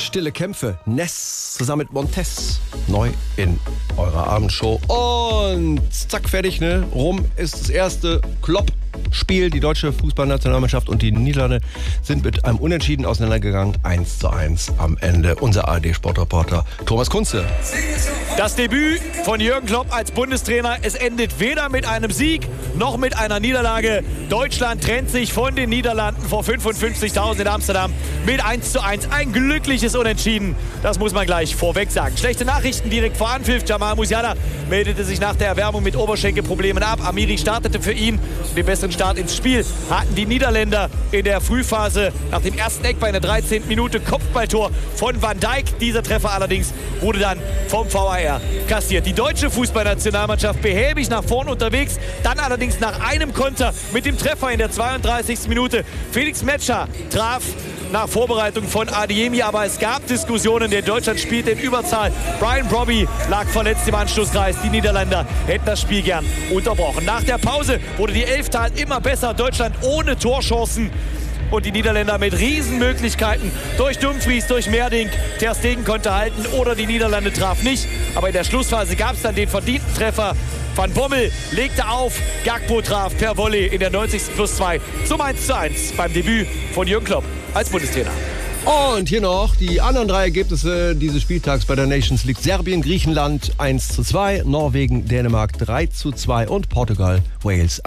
Stille Kämpfe. Ness zusammen mit Montez. Neu in eurer Abendshow. Und zack, fertig, ne? Rum ist das erste Klopp-Spiel. Die deutsche Fußballnationalmannschaft und die Niederlande sind mit einem Unentschieden auseinandergegangen. 1:1 am Ende. Unser ARD-Sportreporter Thomas Kunze. Das Debüt von Jürgen Klopp als Bundestrainer. Es endet weder mit einem Sieg noch mit einer Niederlage. Deutschland trennt sich von den Niederlanden vor 55.000 in Amsterdam mit 1:1. Ein glückliches Unentschieden. Das muss man gleich vorweg sagen. Schlechte Nachrichten direkt vor Anpfiff. Jamal Musiala meldete sich nach der Erwärmung mit Oberschenkelproblemen ab. Amiri startete für ihn. Den besseren Start ins Spiel hatten die Niederländer in der Frühphase. Nach dem ersten Eckball in der 13. Minute Kopfballtor von Van Dijk. Dieser Treffer allerdings wurde dann vom VAR kassiert. Die deutsche Fußballnationalmannschaft behäbig nach vorn unterwegs. Dann allerdings nach einem Konter mit dem Treffer in der 32. Minute. Felix Metscher traf nach Vorbereitung von Adeyemi, aber es gab Diskussionen, denn Deutschland spielte in Überzahl. Brian Brobby lag verletzt im Anschlusskreis. Die Niederländer hätten das Spiel gern unterbrochen. Nach der Pause wurde die Elftal immer besser. Deutschland ohne Torchancen. Und die Niederländer mit Riesenmöglichkeiten durch Dumfries, durch Merdink. Ter Stegen konnte halten oder die Niederlande traf nicht. Aber in der Schlussphase gab es dann den verdienten Treffer. Van Bommel legte auf, Gakpo traf per Volley in der 90+2 zum 1:1 beim Debüt von Jürgen Klopp als Bundestrainer. Und hier noch die anderen 3 Ergebnisse dieses Spieltags bei der Nations League. Serbien, Griechenland 1:2, Norwegen, Dänemark 3:2 und Portugal, Wales